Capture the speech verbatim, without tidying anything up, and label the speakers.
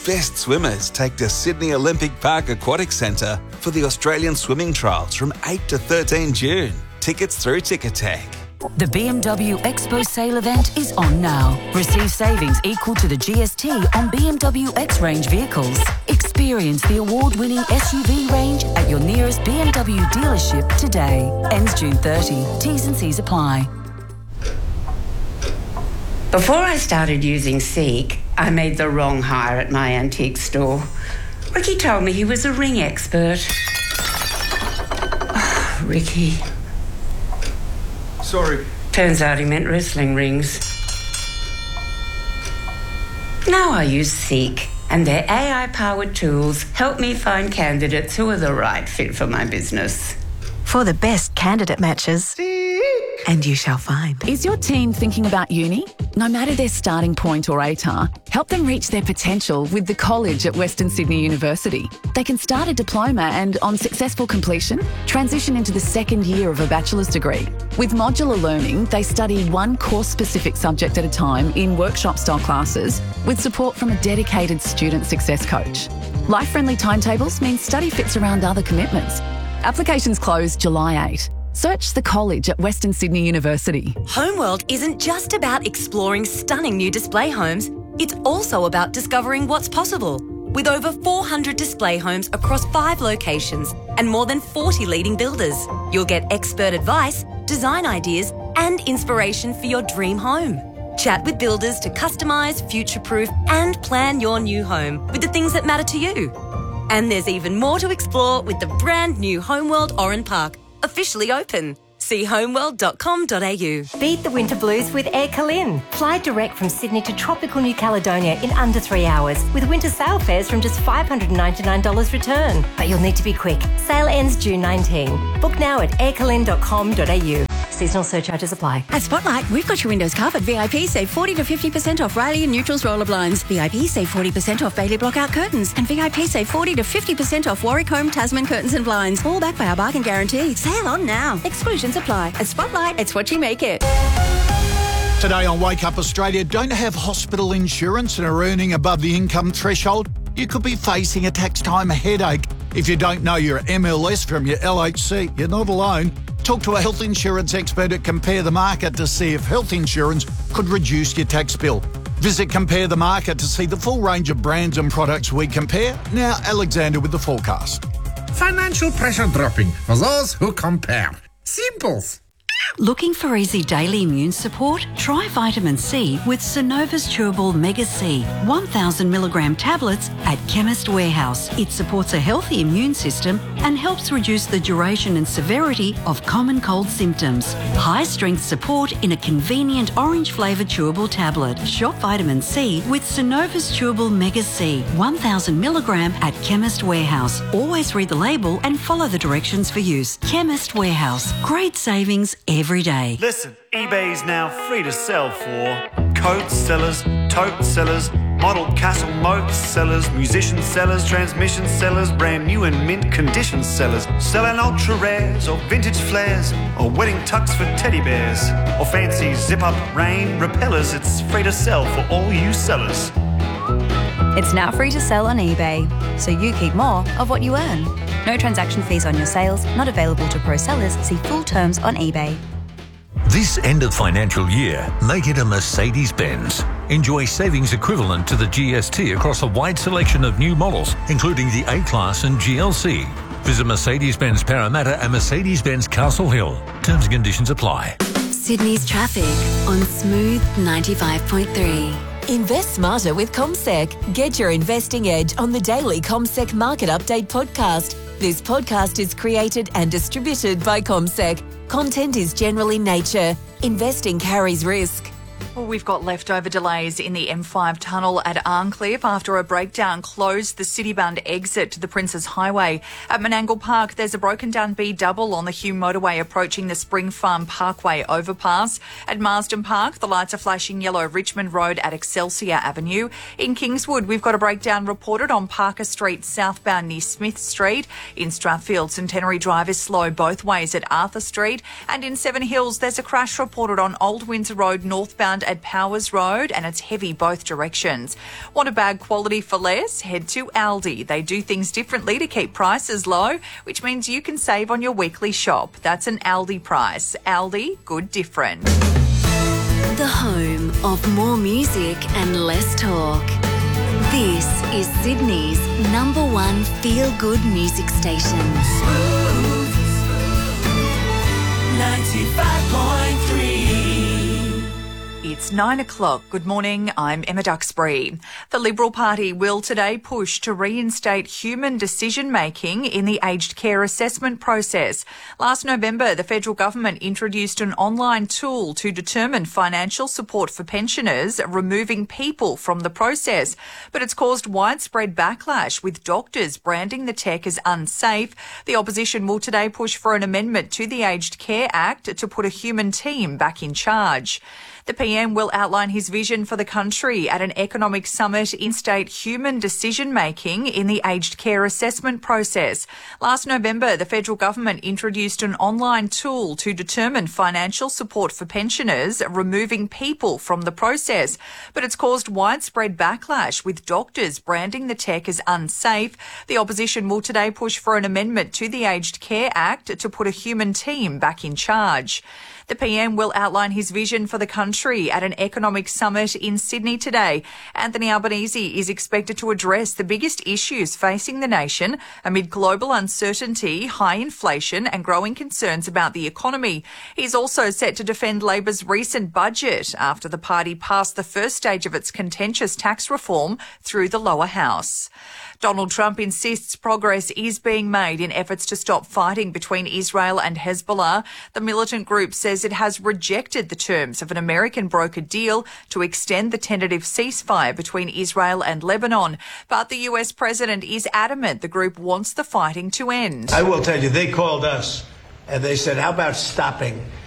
Speaker 1: best swimmers take to Sydney Olympic Park Aquatic Centre for the Australian Swimming Trials from eight to thirteen June. Tickets through Ticketek.
Speaker 2: The B M W Expo sale event is on now. Receive savings equal to the G S T on B M W X-Range vehicles. Experience the award-winning S U V range at your nearest B M W dealership today. Ends June thirtieth. T's and C's apply.
Speaker 3: Before I started using Seek, I made the wrong hire at my antique store. Ricky told me he was a ring expert. Oh, Ricky.
Speaker 4: Sorry.
Speaker 3: Turns out he meant wrestling rings. Now I use Seek, and their A I-powered tools help me find candidates who are the right fit for my business.
Speaker 5: For the best candidate matches, Seek. And you shall find.
Speaker 2: Is your teen thinking about uni? No matter their starting point or A T A R, help them reach their potential with the college at Western Sydney University. They can start a diploma and, on successful completion, transition into the second year of a bachelor's degree. With modular learning, they study one course-specific subject at a time in workshop-style classes with support from a dedicated student success coach. Life-friendly timetables mean study fits around other commitments. Applications close July eighth. Search the college at Western Sydney University.
Speaker 6: Homeworld isn't just about exploring stunning new display homes, it's also about discovering what's possible. With over four hundred display homes across five locations and more than forty leading builders, you'll get expert advice, design ideas and inspiration for your dream home. Chat with builders to customise, future-proof and plan your new home with the things that matter to you. And there's even more to explore with the brand new Homeworld Oran Park, officially open. See homeworld dot com dot a u.
Speaker 7: Beat the winter blues with Air Calin. Fly direct from Sydney to tropical New Caledonia in under three hours with winter sail fares from just five hundred ninety-nine dollars return. But you'll need to be quick. Sale ends June nineteenth. Book now at air calin dot com dot a u. Seasonal surcharges apply.
Speaker 8: At Spotlight, we've got your windows covered. V I P save forty to fifty percent off Riley and Neutrals roller blinds. V I P save forty percent off Bailey Blockout curtains. And V I P save forty to fifty percent off Warwick Home Tasman curtains and blinds. All backed by our bargain guarantee. Sale on now. Exclusions apply. At Spotlight, it's what you make it.
Speaker 9: Today on Wake Up Australia, don't have hospital insurance and are earning above the income threshold? You could be facing a tax time headache. If you don't know your M L S from your L H C, you're not alone. Talk to a health insurance expert at Compare the Market to see if health insurance could reduce your tax bill. Visit Compare the Market to see the full range of brands and products we compare. Now, Alexander with the forecast.
Speaker 10: Financial pressure dropping for those who compare. Simples.
Speaker 11: Looking for easy daily immune support? Try vitamin C with Synova's Chewable Mega C, one thousand milligram tablets at Chemist Warehouse. It supports a healthy immune system and helps reduce the duration and severity of common cold symptoms. High-strength support in a convenient orange-flavoured chewable tablet. Shop vitamin C with Synova's Chewable Mega C, one thousand milligram at Chemist Warehouse. Always read the label and follow the directions for use. Chemist Warehouse. Great savings every day.
Speaker 12: Listen, eBay's now free to sell for coat sellers, tote sellers, model castle moat sellers, musician sellers, transmission sellers, brand new and mint condition sellers, selling ultra rares or vintage flares or wedding tux for teddy bears or fancy zip-up rain repellers. It's free to sell for all you sellers.
Speaker 13: It's now free to sell on eBay, so you keep more of what you earn. No transaction fees on your sales, not available to pro sellers. See full terms on eBay.
Speaker 14: This end of financial year, make it a Mercedes-Benz. Enjoy savings equivalent to the G S T across a wide selection of new models, including the A-Class and G L C. Visit Mercedes-Benz Parramatta and Mercedes-Benz Castle Hill. Terms and conditions apply.
Speaker 15: Sydney's traffic on Smooth ninety-five point three. Invest smarter with CommSec. Get your investing edge on the daily CommSec Market Update podcast. This podcast is created and distributed by CommSec. Content is general in nature. Investing carries risk.
Speaker 16: Well, we've got leftover delays in the M five tunnel at Arncliffe after a breakdown closed the Citybound exit to the Princes Highway. At Menangle Park, there's a broken down B double on the Hume motorway approaching the Spring Farm Parkway overpass. At Marsden Park, the lights are flashing yellow Richmond Road at Excelsior Avenue. In Kingswood, we've got a breakdown reported on Parker Street southbound near Smith Street. In Strathfield, Centenary Drive is slow both ways at Arthur Street. And in Seven Hills, there's a crash reported on Old Windsor Road northbound southbound at Powers Road and it's heavy both directions. Want a bag quality for less? Head to Aldi. They do things differently to keep prices low, which means you can save on your weekly shop. That's an Aldi price. Aldi, good different.
Speaker 4: The home of more music and less talk. This is Sydney's number one feel-good music station.
Speaker 16: ninety-five point three. It's nine o'clock. Good morning. I'm Emma Duxbury. The Liberal Party will today push to reinstate human decision-making in the aged care assessment process. Last November, the federal government introduced an online tool to determine financial support for pensioners, removing people from the process. But it's caused widespread backlash, with doctors branding the tech as unsafe. The opposition will today push for an amendment to the Aged Care Act to put a human team back in charge. The P M will outline his vision for the country at an economic summit, instate human decision-making in the aged care assessment process. Last November, the federal government introduced an online tool to determine financial support for pensioners, removing people from the process. But it's caused widespread backlash, with doctors branding the tech as unsafe. The opposition will today push for an amendment to the Aged Care Act to put a human team back in charge. The P M will outline his vision for the country at an economic summit in Sydney today. Anthony Albanese is expected to address the biggest issues facing the nation amid global uncertainty, high inflation and growing concerns about the economy. He's also set to defend Labor's recent budget after the party passed the first stage of its contentious tax reform through the lower house. Donald Trump insists progress is being made in efforts to stop fighting between Israel and Hezbollah. The militant group says it has rejected the terms of an American brokered deal to extend the tentative ceasefire between Israel and Lebanon. But the U S president is adamant the group wants the fighting to end.
Speaker 17: I will tell you, they called us and they said, how about stopping